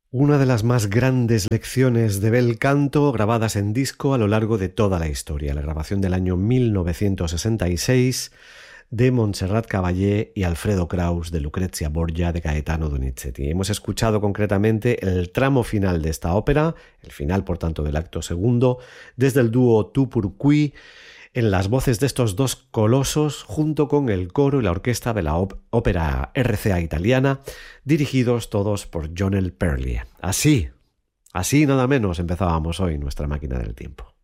Una de las más grandes lecciones de bel canto grabadas en disco a lo largo de toda la historia, la grabación del año 1966 de Montserrat Caballé y Alfredo Kraus, de Lucrezia Borgia, de Gaetano Donizetti. Hemos escuchado concretamente el tramo final de esta ópera, el final por tanto del acto segundo, desde el dúo Tu pour qui, en las voces de estos dos colosos, junto con el coro y la orquesta de la ópera RCA italiana, dirigidos todos por Jonel Perlier. Así nada menos empezábamos hoy nuestra máquina del tiempo.